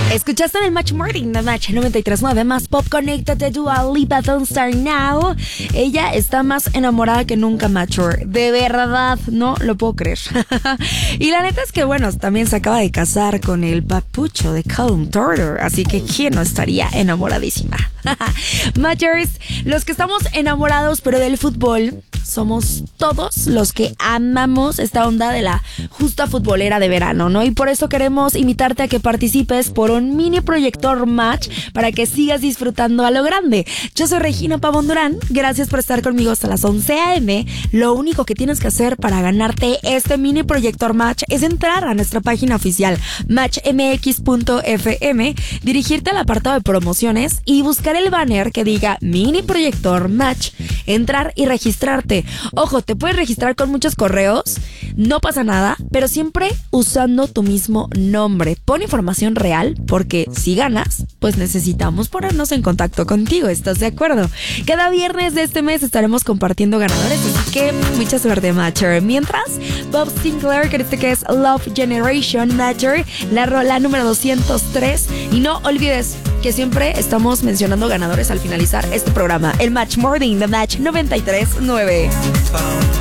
Escuchaste en el Match Morning de Match 93.9 más pop. Conéctate, Dua Lipa, Don't Start Now. Ella está más enamorada que nunca, Mature. De verdad, no lo puedo creer. Y la neta es que, bueno, también se acaba de casar con el papucho de Callum Turner. Así que, ¿quién no estaría enamoradísima? Matchers, los que estamos enamorados, pero del fútbol, somos todos los que amamos esta onda de la justa futbolera de verano, ¿no? Y por eso queremos invitarte a que participes por un mini proyector Match para que sigas disfrutando a lo grande. Yo soy Regina Pavón Durán, gracias por estar conmigo hasta las 11 a.m. Lo único que tienes que hacer para ganarte este mini proyector Match es entrar a nuestra página oficial matchmx.fm, dirigirte al apartado de promociones y buscar el banner que diga mini proyector Match, entrar y registrarte. Ojo, te puedes registrar con muchos correos, no pasa nada, pero siempre usando tu mismo nombre. Pon información real, porque si ganas, pues necesitamos ponernos en contacto contigo, ¿estás de acuerdo? Cada viernes de este mes estaremos compartiendo ganadores, así que mucha suerte, Matcher. Mientras, Bob Sinclair, que es Love Generation, Matcher, la rola número 203. Y no olvides que siempre estamos mencionando ganadores al finalizar este programa, el Match Morning de Match 93.9.